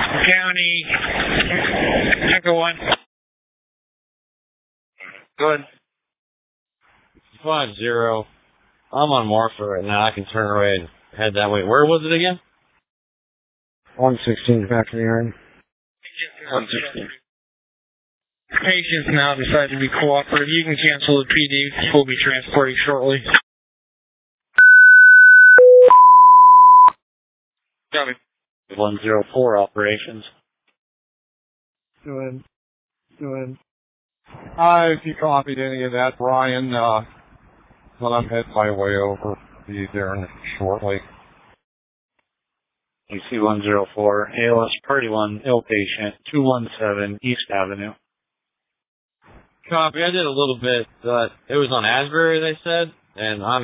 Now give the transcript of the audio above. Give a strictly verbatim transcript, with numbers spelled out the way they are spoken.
County, Echo one. Go ahead. Five zero. I'm on Marfa right now. I can turn away and head that way. Where was it again? one sixteen Factory Yard. one sixteen. Patients now decide to be cooperative. You can cancel the P D. We'll be transporting shortly. Copy. one zero four operations. Go ahead. Go ahead. Hi, if you copied any of that, Brian, uh, when I'm heading my way over, be there shortly. E C one zero four, A L S Party one, ill patient, two one seven East Avenue. Copy, I did a little bit, but it was on Asbury, they said, and I'm